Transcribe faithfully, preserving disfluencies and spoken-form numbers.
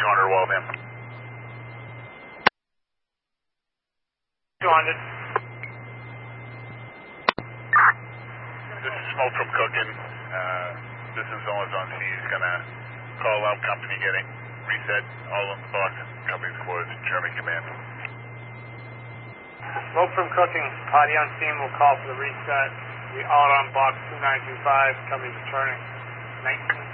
two hundred wall in. two hundred. This is smoke from cooking. Uh, business owner's on scene. He's going to call out company getting reset. All on the box. Company squads. German command. Smoke from cooking. Party on scene will call for the reset. We all on box two nine two five. Company's returning. nineteen